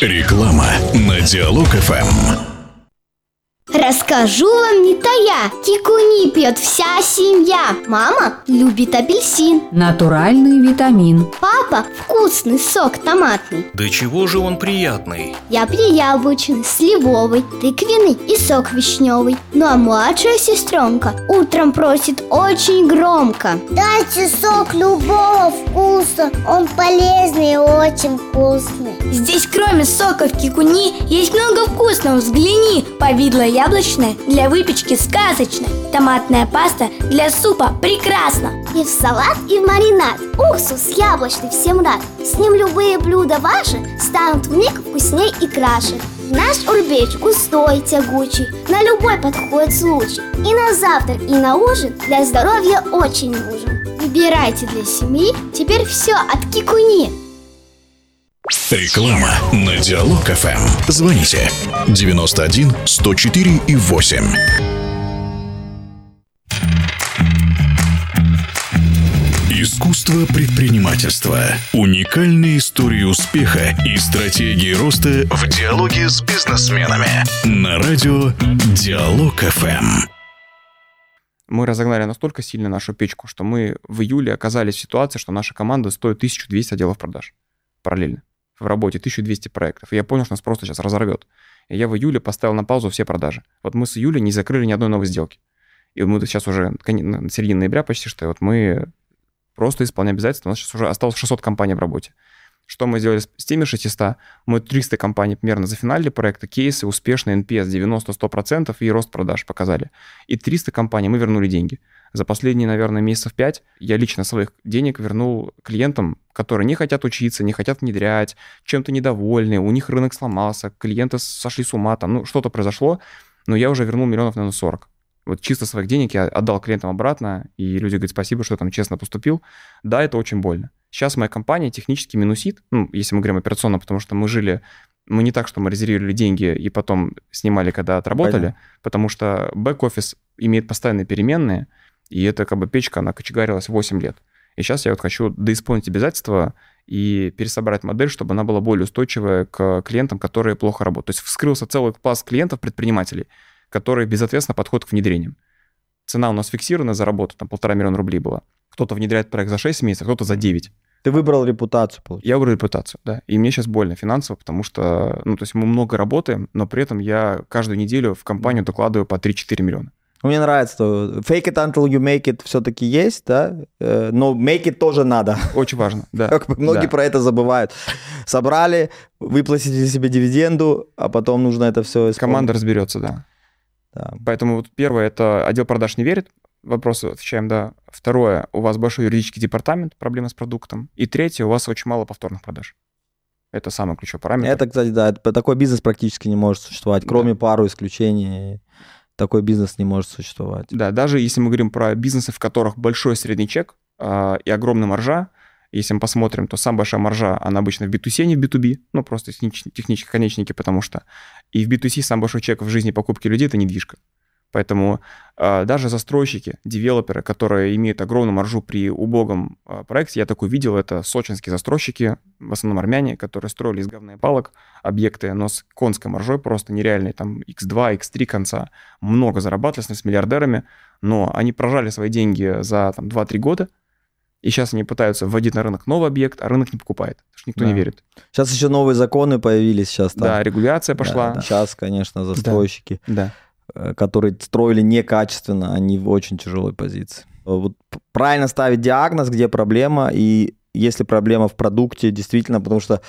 Реклама на Диалог ФМ. Расскажу вам не тая, кикуни пьет вся семья. Мама любит апельсин, натуральный витамин. папа вкусный сок томатный. Да чего же он приятный? Я пью яблочный, сливовый, тыквенный и сок вишневый. Ну а младшая сестренка утром просит очень громко: дайте сок любого вкуса, он полезный и очень вкусный. Здесь кроме соков кикуни есть много вкусного. Взгляни: повидло яблочное для выпечки сказочное, томатная паста для супа прекрасно. И в салат, и в маринад. Уксус яблочный всем рад. С ним любые блюда ваши станут вмиг вкусней и краше. Наш урбеч густой, тягучий, на любой подходит случай. И на завтрак, и на ужин для здоровья очень нужен. выбирайте для семьи теперь все от кикуни. Реклама на Диалог ФМ. Звоните 91 104 и 8. Искусство предпринимательства. Уникальные истории успеха и стратегии роста в диалоге с бизнесменами. На радио Диалог ФМ. Мы разогнали настолько сильно нашу печку, что мы в июле оказались в ситуации, что наша команда стоит 1200 отделов продаж параллельно. В работе 1200 проектов. И я понял, что нас просто сейчас разорвет. И я в июле поставил на паузу все продажи. Вот мы с июля не закрыли ни одной новой сделки. И мы сейчас уже на середине ноября почти что, вот мы просто исполняем обязательства. У нас сейчас уже осталось 600 компаний в работе. Что мы сделали с теми 600? Мы 300 компаний примерно зафиналили проекты, кейсы, успешные NPS 90-100% и рост продаж показали. И 300 компаний мы вернули деньги. За последние, наверное, месяцев 5 я лично своих денег вернул клиентам, которые не хотят учиться, не хотят внедрять, чем-то недовольны, у них рынок сломался, клиенты сошли с ума, там, что-то произошло, но я уже вернул миллионов, наверное, 40. Вот чисто своих денег я отдал клиентам обратно, и люди говорят: спасибо, что там честно поступил. Да, это очень больно. Сейчас моя компания технически минусит, если мы говорим операционно, потому что мы не так, что мы резервировали деньги и потом снимали, когда отработали, понятно. Потому что бэк-офис имеет постоянные переменные, и эта печка, она кочегарилась 8 лет. И сейчас я хочу доисполнить обязательства и пересобрать модель, чтобы она была более устойчивая к клиентам, которые плохо работают. То есть вскрылся целый пласт клиентов, предпринимателей, которые безответственно подходят к внедрениям. Цена у нас фиксирована за работу, там 1,5 миллиона рублей была. Кто-то внедряет проект за 6 месяцев, кто-то за 9. Ты выбрал репутацию, получается? Я выбрал репутацию, да. И мне сейчас больно финансово, потому что, то есть мы много работаем, но при этом я каждую неделю в компанию докладываю по 3-4 миллиона. Мне нравится, что fake it until you make it все-таки есть, да, но make it тоже надо. Очень важно, да. Многие про это забывают. Собрали, выплатили себе дивиденду, а потом нужно это все исполнить. Команда разберется, да. Поэтому вот первое, это отдел продаж не верит. Вопросы отвечаем, да. Второе, у вас большой юридический департамент, проблема с продуктом. И третье, у вас очень мало повторных продаж. Это самый ключевой параметр. Это, кстати, да, такой бизнес практически не может существовать, кроме пару исключений. Такой бизнес не может существовать. Да, даже если мы говорим про бизнесы, в которых большой средний чек и огромная маржа, если мы посмотрим, то самая большая маржа, она обычно в B2C, а не в B2B, просто технические конечники, потому что и в B2C самый большой чек в жизни покупки людей – это недвижка. Поэтому даже застройщики, девелоперы, которые имеют огромную маржу при убогом проекте, я такой видел, это сочинские застройщики, в основном армяне, которые строили из говна и палок объекты, но с конской маржой просто нереальной, там x2, x3 конца, много зарабатывали с миллиардерами, но они прожали свои деньги за 2-3 года, и сейчас они пытаются вводить на рынок новый объект, а рынок не покупает, потому что никто не верит. Сейчас еще новые законы появились. Сейчас, там. Да, регуляция пошла. Да. Сейчас, конечно, застройщики, да. которые строили некачественно, они в очень тяжелой позиции. Вот правильно ставить диагноз, где проблема, и если проблема в продукте, действительно, потому что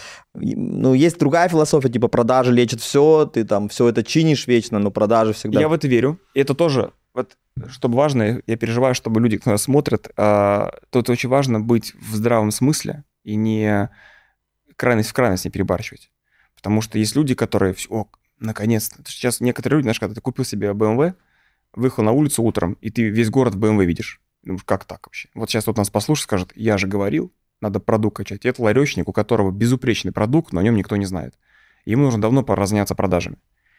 есть другая философия, типа продажи лечат все, ты там все это чинишь вечно, но продажи всегда... Я в это верю, и это тоже... Вот, чтобы важно, я переживаю, чтобы люди, кто нас смотрят, тут очень важно быть в здравом смысле и не крайность в крайность не перебарщивать. Потому что есть люди, которые, наконец-то, сейчас некоторые люди, знаешь, когда ты купил себе BMW, выехал на улицу утром, и ты весь город в BMW видишь. Думаешь, как так вообще? Вот сейчас нас послушает, скажет: я же говорил, надо продукт качать. И это ларечник, у которого безупречный продукт, но о нем никто не знает. Ему нужно давно пора заняться продажами.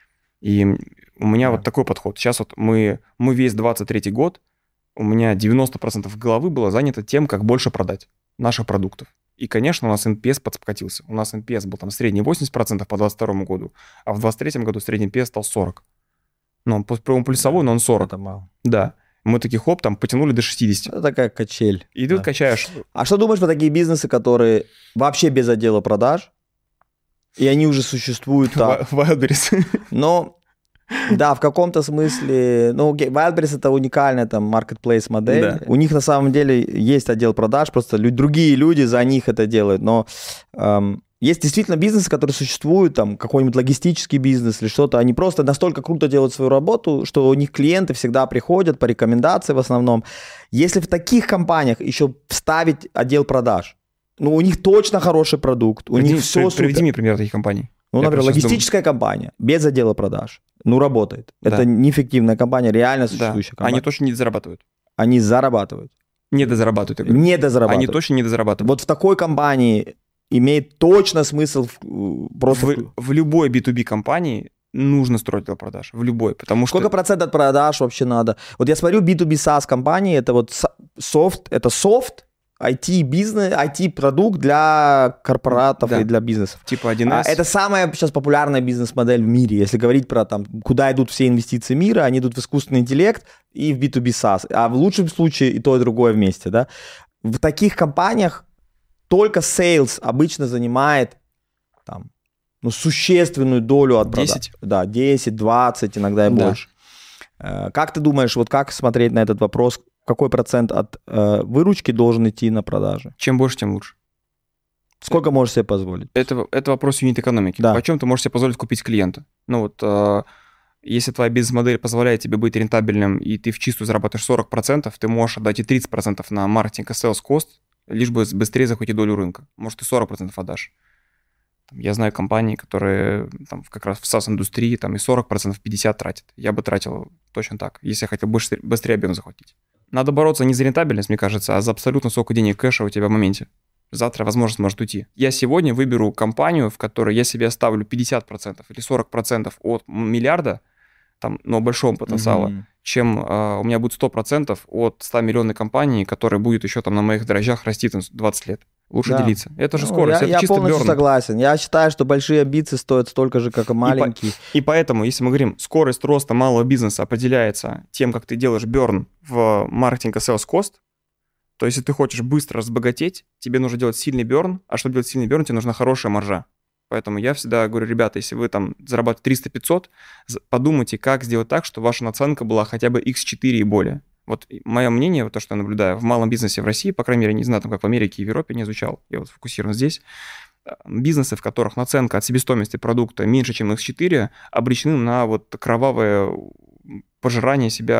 И у меня вот такой подход. Сейчас вот мы весь 23-й год, у меня 90% головы было занято тем, как больше продать наших продуктов. И, конечно, у нас NPS подкатился. У нас NPS был там средний 80% по 2022 году, а в 2023 году средний NPS стал 40. Ну, он плюсовой, но он 40. Это мало. Да. Мы такие, хоп, там потянули до 60. Это такая качель. И ты Да. качаешь. А что думаешь про такие бизнесы, которые вообще без отдела продаж, и они уже существуют так? Wildberries. Но, да, в каком-то смысле, ну, окей, Wildberries — это уникальная там marketplace модель. Да. У них на самом деле есть отдел продаж, просто другие люди за них это делают. Но есть действительно бизнесы, которые существуют, там какой-нибудь логистический бизнес или что-то, они просто настолько круто делают свою работу, что у них клиенты всегда приходят по рекомендации в основном. Если в таких компаниях еще вставить отдел продаж, ну, у них точно хороший продукт, у них все супер. Приведи мне пример таких компаний. Ну, Я например, просто сейчас логистическая компания без отдела продаж. Ну, работает. Да. Это неэффективная компания, реально Да. существующая компания. Они точно не зарабатывают. Они зарабатывают. Не дозарабатывают, я говорю. Не дозарабатывают. Они точно не дозарабатывают. Вот в такой компании имеет точно смысл просто... В любой B2B компании нужно строить отдел продаж. В любой. Потому Сколько что... процентов от продаж вообще надо? Вот я смотрю B2B SaaS компании, это вот софт, IT-бизнес, IT-продукт для корпоратов Да. и для бизнесов. Типа 1С. Это самая сейчас популярная бизнес-модель в мире. Если говорить про там, куда идут все инвестиции мира, они идут в искусственный интеллект и в B2B SaaS. А в лучшем случае и то, и другое вместе. Да? В таких компаниях только sales обычно занимает там, ну, существенную долю от продаж. 10? Да, 10, 20, иногда и Да. больше. Как ты думаешь, вот как смотреть на этот вопрос? Какой процент от выручки должен идти на продажи? Чем больше, тем лучше. Сколько можешь себе позволить? Это вопрос юнит-экономики. Да. Почем ты можешь себе позволить купить клиента? Ну вот, если твоя бизнес-модель позволяет тебе быть рентабельным, и ты в чистую зарабатываешь 40%, ты можешь отдать и 30% на маркетинг и sales cost, лишь бы быстрее захватить долю рынка. Может, ты 40% отдашь. Я знаю компании, которые там, как раз в SaaS-индустрии там, и 40%, 50% тратят. Я бы тратил точно так, если я хотел быстрее объем захватить. Надо бороться не за рентабельность, мне кажется, а за абсолютно сколько денег кэша у тебя в моменте. Завтра возможность может уйти. Я сегодня выберу компанию, в которой я себе оставлю 50% или 40% от миллиарда, там, но большого потенциала, чем у меня будет 100% от 100-миллионной компании, которая будет еще там на моих дрожжах расти там 20 лет. Лучше Да. делиться. Это же Ну, скорость, это я чисто полностью burn. согласен. Я считаю, что большие амбиции стоят столько же, как и маленькие. И поэтому, если мы говорим, скорость роста малого бизнеса определяется тем, как ты делаешь burn в маркетинг и sales cost, то если ты хочешь быстро разбогатеть, тебе нужно делать сильный burn, а чтобы делать сильный burn, тебе нужна хорошая маржа. Поэтому я всегда говорю, ребята, если вы там зарабатываете 300-500, подумайте, как сделать так, чтобы ваша наценка была хотя бы x4 и более. Вот мое мнение, вот то, что я наблюдаю в малом бизнесе в России, по крайней мере, не знаю, там, как в Америке и в Европе, не изучал, я вот фокусирован здесь, бизнесы, в которых наценка от себестоимости продукта меньше, чем x4, обречены на вот кровавое пожирание себя